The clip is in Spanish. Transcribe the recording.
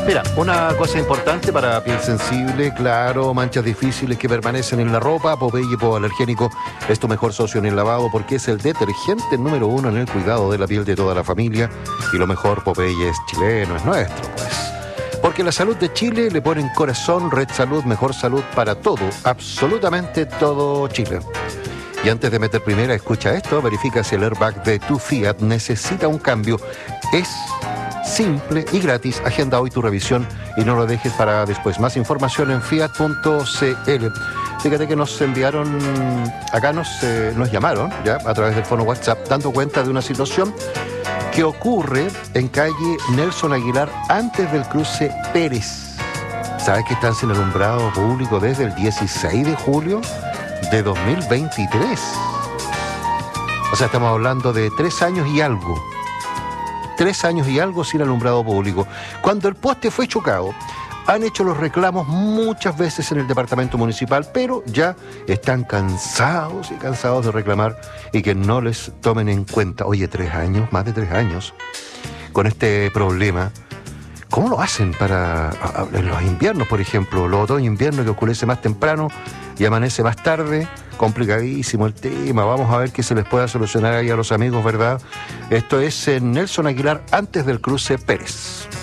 Mira, una cosa importante para piel sensible, claro, manchas difíciles que permanecen en la ropa, Popeye hipoalergénico es tu mejor socio en el lavado porque es el detergente número 1 en el cuidado de la piel de toda la familia. Y lo mejor, Popeye es chileno, es nuestro, pues. Porque la salud de Chile le pone en corazón Red Salud, mejor salud para todo, absolutamente todo Chile. Y antes de meter primera, escucha esto, verifica si el airbag de tu Fiat necesita un cambio. Es simple y gratis. Agenda hoy tu revisión y no lo dejes para después. Más información en fiat.cl. Fíjate que nos enviaron, acá nos llamaron ya a través del fono WhatsApp, dando cuenta de una situación que ocurre en calle Nelson Aguilar antes del cruce Pérez. ¿Sabes que están sin alumbrado público desde el 16 de julio de 2023? O sea, estamos hablando de 3 años y algo. 3 años y algo sin alumbrado público. Cuando el poste fue chocado, han hecho los reclamos muchas veces en el departamento municipal, pero ya están cansados de reclamar y que no les tomen en cuenta. Oye, 3 años, más de 3 años, con este problema. ¿Cómo lo hacen para en los inviernos, por ejemplo? Los otoño-invierno que oscurece más temprano y amanece más tarde. Complicadísimo el tema. Vamos a ver qué se les pueda solucionar ahí a los amigos, ¿verdad? Esto es en Nelson Aguilar antes del cruce Pérez.